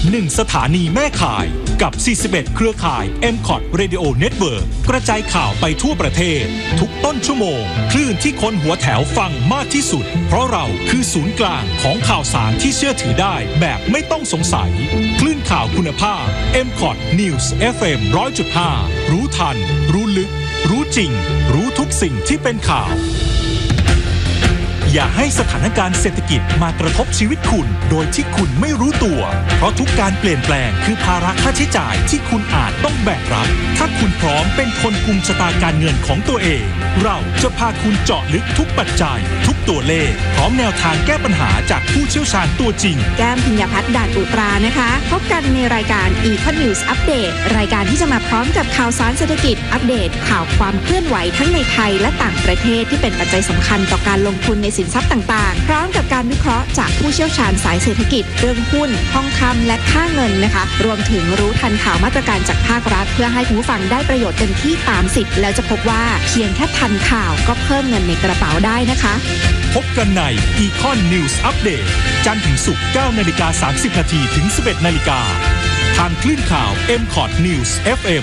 1 สถานีแม่ข่ายกับ 41 เครือข่าย MCOT Radio Network กระจายข่าวไปทั่วประเทศทุกต้นชั่วโมงคลื่นที่คนหัวแถวฟังมากที่สุดเพราะเราคือศูนย์กลางของข่าวสารที่เชื่อถือได้แบบไม่ต้องสงสัยคลื่นข่าวคุณภาพ MCOT News FM 100.5 รู้ทันรู้ลึกรู้จริงรู้ทุกสิ่งที่เป็นข่าวอย่าให้สถานการณ์เศรษฐกิจมากระทบชีวิตคุณโดยที่คุณไม่รู้ตัวเพราะทุกการเปลี่ยนแปลงคือภาระค่าใช้จ่ายที่คุณอาจต้องแบกรับถ้าคุณพร้อมเป็นคนกุมชะตาการเงินของตัวเองเราจะพาคุณเจาะลึกทุกปัจจัยทุกตัวเลขพร้อมแนวทางแก้ปัญหาจากผู้เชี่ยวชาญตัวจริงแก้มพิญญาพัฒน์ด่านอุตรานะคะพบกันในรายการ Econ News Update รายการที่จะมาพร้อมกับข่าวสารเศรษฐกิจอัปเดตข่าวความเคลื่อนไหวทั้งในไทยและต่างประเทศที่เป็นปัจจัยสำคัญต่อการลงทุนในสินทรัพย์ต่างๆพร้อมกับการวิเคราะห์จากผู้เชี่ยวชาญสายเศรษฐกิจเรื่องหุ้นทองคำและค่าเงินนะคะรวมถึงรู้ทันข่าวมาตรการจากภาครัฐเพื่อให้ผู้ฟังได้ประโยชน์เต็มที่ตามสิทธิ์แล้วจะพบว่าเพียงแค่ทันข่าวก็เพิ่มเงินในกระเป๋าได้นะคะพบกันใน Econ News Update จันทร์ถึงศุกร์ 9:30 นถึง 11:00 นทางคลื่นข่าว MCOT News FM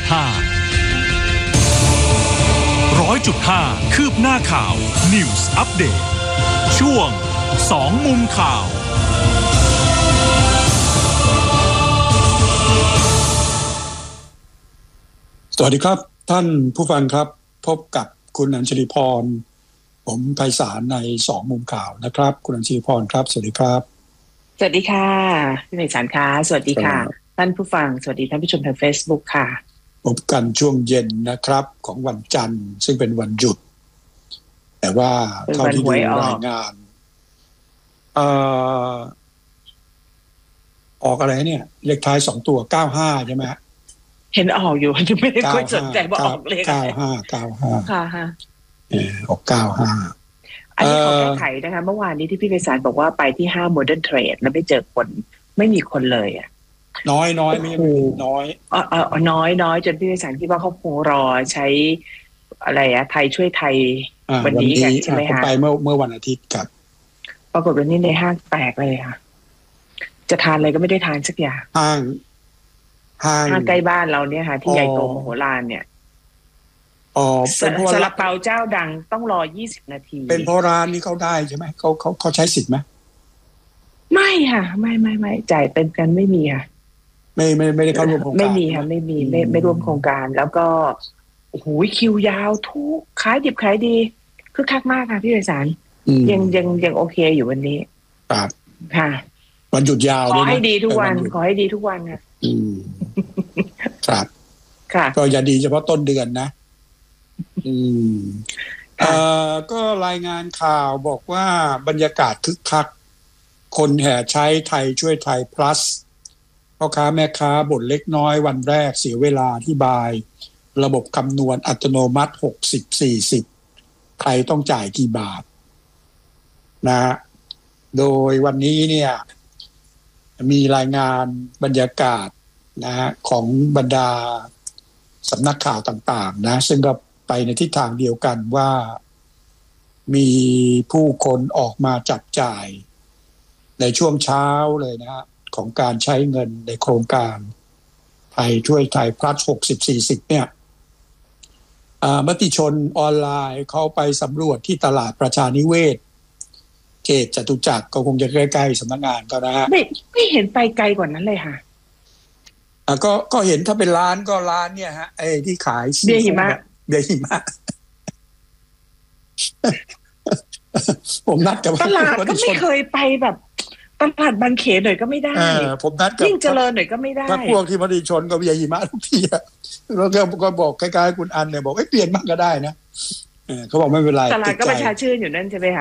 100.5 คืบหน้าข่าว News Update ช่วง2มุมข่าวสวัสดีครับท่านผู้ฟังครับพบกับคุณอัญชลีพรผมไพศาลใน2มุมข่าวนะครับคุณอัญชลีพรครับสวัสดีครับสวัสดีค่ะพี่ไพศาลค่ะสวัสดีค่ะท่านผู้ฟังสวัสดีท่านผู้ชมทาง Facebook ค่ะพบกันช่วงเย็นนะครับของวันจันทร์ซึ่งเป็นวันหยุดแต่ว่าเท่าที่ดูรายงานออกอะไรเนี่ยเลขท้าย2ตัว95ใช่ไหมเห็นออกอยู่ไม่ได้ค่อยสนใจว่าออกเลข95ค่ะออก95 อันนี้ขอแก้ไขนะคะเมื่อวานนี้ที่พี่ไพศาลบอกว่าไปที่5 Modern Trade แล้วไม่เจอคนไม่มีคนเลยอ่ะน้อยไม่น้อยน้อยจนพี่ไพศาลคิดว่าเขาคงรอใช้อะไรอะไทยช่วยไทยวันนี้กันใช่ไหมคะไปเมื่อวันอาทิตย์ครับปรากฏวันนี้ในห้างแตกเลยค่ะจะทานอะไรก็ไม่ได้ทานสักอย่างห้างใกล้บ้านเราเนี่ยค่ะที่ใหญ่โตมโหฬารเนี่ยซาลาเปาเจ้าดังต้องรอ20 นาทีเป็นเพราะร้านนี้เขาได้ใช่ไหมเขาใช้สิทธิ์ไหมไม่ค่ะไม่จ่ายเต็มกันไม่มีค่ะไม่ได้เข้าร่วมโครงการไม่มีค่ะไม่ร่วมโครงการแล้วก็โอ้โหคิวยาวทุกขายดิบขายดีคึกคักมากค่ะพี่ไพศาลยังโอเคอยู่วันนี้ครับค่ะวันหยุดยาวขอให้ดีทุกวันขอให้ดีทุกวันค่ะครับค่ะก็อย่าดีเฉพาะต้นเดือนนะก็รายงานข่าวบอกว่าบรรยากาศคึกคักคนแห่ใช้ไทยช่วยไทย plus พ่อค้าแม่ค้าบ่นเล็กน้อยวันแรกเสียเวลาอธิบายระบบคำนวณอัตโนมัติ60-40ใครต้องจ่ายกี่บาทนะโดยวันนี้เนี่ยมีรายงานบรรยากาศนะฮะของบรรดาสำนักข่าวต่างๆนะซึ่งก็ไปในทิศทางเดียวกันว่ามีผู้คนออกมาจับจ่ายในช่วงเช้าเลยนะฮะของการใช้เงินในโครงการไทยช่วยไทย plus 60-40เนี่ยมติชนออนไลน์เขาไปสำรวจที่ตลาดประชานิเวศเขตจตุจักรก็คงจะใกล้ๆสำนักงานก็นะฮะไม่เห็นไปไกลกว่านั้นเลยค่ะก็เห็นถ้าเป็นร้านก็ร้านเนี่ยฮะไอ้ที่ขายเบียร์หิมะผมนัดกับตลาดก็ไม่เคยไปแบบตลาดบางเขนหน่อยก็ไม่ได้ผมนัดกับยิ่งเจริญหน่อยก็ไม่ได้ถ้าพวกที่มติชนก็เบียร์หิมะทุกทีแล้วก็บอกคล้ายๆคุณอันเนี่ยบอกเปลี่ยนบ้างก็ได้นะเขาบอกไม่เป็นไรตลาดก็ประชาชื่นอยู่นั่นใช่ไหมคะ